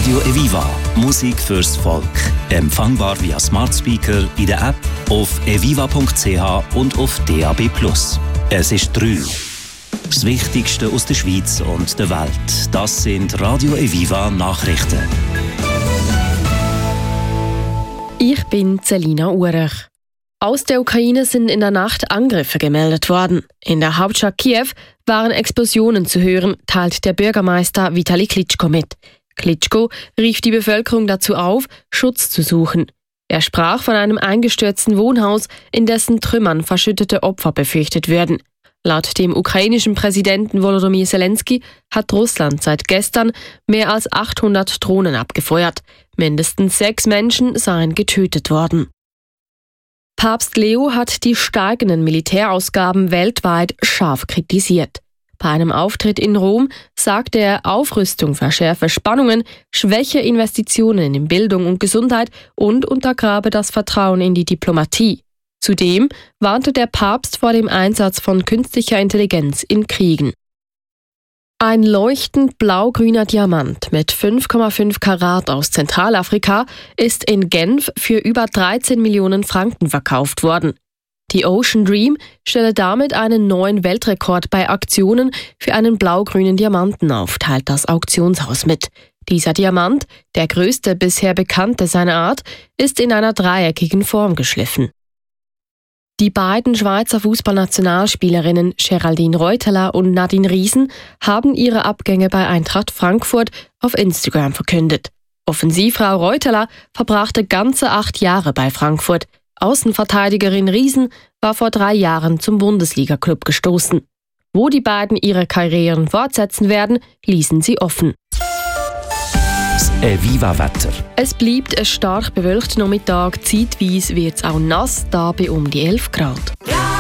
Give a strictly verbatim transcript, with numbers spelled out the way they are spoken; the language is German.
Radio Eviva. Musik fürs Volk. Empfangbar via Smart Speaker in der App, auf eviva punkt c h und auf D A B plus. Es ist drei. Das Wichtigste aus der Schweiz und der Welt. Das sind Radio Eviva Nachrichten. Ich bin Celina Urech. Aus der Ukraine sind in der Nacht Angriffe gemeldet worden. In der Hauptstadt Kiew waren Explosionen zu hören, teilt der Bürgermeister Vitali Klitschko mit. Klitschko rief die Bevölkerung dazu auf, Schutz zu suchen. Er sprach von einem eingestürzten Wohnhaus, in dessen Trümmern verschüttete Opfer befürchtet würden. Laut dem ukrainischen Präsidenten Volodymyr Zelensky hat Russland seit gestern mehr als achthundert Drohnen abgefeuert. Mindestens sechs Menschen seien getötet worden. Papst Leo hat die steigenden Militärausgaben weltweit scharf kritisiert. Bei einem Auftritt in Rom sagte er, Aufrüstung verschärfe Spannungen, schwäche Investitionen in Bildung und Gesundheit und untergrabe das Vertrauen in die Diplomatie. Zudem warnte der Papst vor dem Einsatz von künstlicher Intelligenz in Kriegen. Ein leuchtend blaugrüner Diamant mit fünf Komma fünf Karat aus Zentralafrika ist in Genf für über dreizehn Millionen Franken verkauft worden. Die Ocean Dream stelle damit einen neuen Weltrekord bei Auktionen für einen blaugrünen Diamanten auf, teilt das Auktionshaus mit. Dieser Diamant, der größte bisher bekannte seiner Art, ist in einer dreieckigen Form geschliffen. Die beiden Schweizer Fußballnationalspielerinnen Geraldine Reuteler und Nadine Riesen haben ihre Abgänge bei Eintracht Frankfurt auf Instagram verkündet. Offensivfrau Reuteler verbrachte ganze acht Jahre bei Frankfurt. Außenverteidigerin Riesen war vor drei Jahren zum Bundesliga-Club gestoßen. Wo die beiden ihre Karrieren fortsetzen werden, ließen sie offen. Eviva-Wetter. Es bleibt ein stark bewölkter Nachmittag, zeitweise wird es auch nass, da bei um die elf Grad.